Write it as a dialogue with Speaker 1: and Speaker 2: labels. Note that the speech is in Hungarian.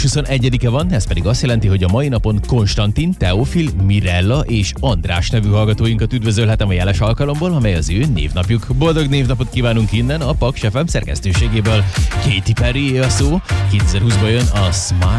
Speaker 1: 21-e van, ez pedig azt jelenti, hogy a mai napon Konstantin, Teofil, Mirella és András nevű hallgatóinkat üdvözölhetem a jeles alkalomból, amely az ő névnapjuk. Boldog névnapot kívánunk innen a Paks FM szerkesztőségéből. Katy Perry a szó, 2020-ban jön a Smile.